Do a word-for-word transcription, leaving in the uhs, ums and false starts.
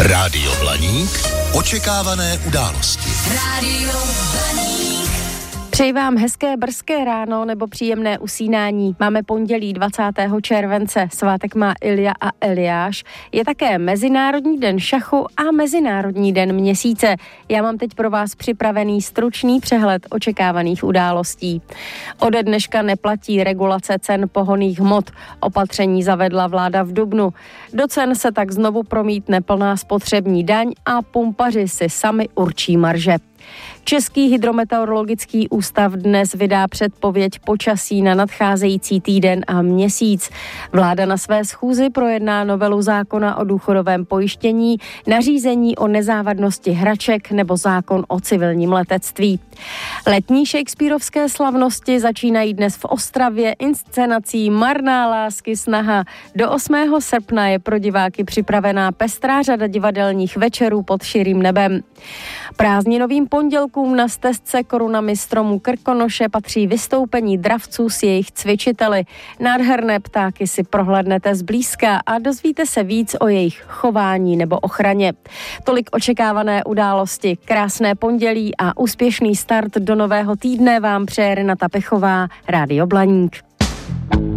Rádio Blaník. Očekávané události. Rádio Blaník. Přeji vám hezké brzké ráno nebo příjemné usínání. Máme pondělí dvacátého července, svátek má Ilja a Eliáš. Je také Mezinárodní den šachu a Mezinárodní den měsíce. Já mám teď pro vás připravený stručný přehled očekávaných událostí. Ode dneška neplatí regulace cen pohonných hmot. Opatření zavedla vláda v dubnu. Do cen se tak znovu promítne plná spotřební daň a pumpaři si sami určí marže. Český hydrometeorologický ústav dnes vydá předpověď počasí na nadcházející týden a měsíc. Vláda na své schůzi projedná novelu zákona o důchodovém pojištění, nařízení o nezávadnosti hraček nebo zákon o civilním letectví. Letní shakespearovské slavnosti začínají dnes v Ostravě inscenací Marná lásky snaha. Do osmého srpna je pro diváky připravená pestrá řada divadelních večerů pod širým nebem. Prázdninovým pondělkům na stezce korunami stromů Krkonoše patří vystoupení dravců s jejich cvičiteli. Nádherné ptáky si prohlédnete zblízka a dozvíte se víc o jejich chování nebo ochraně. Tolik očekávané události. Krásné pondělí a úspěšný start do nového týdne vám přeje Renata Pechová, Rádio Blaník.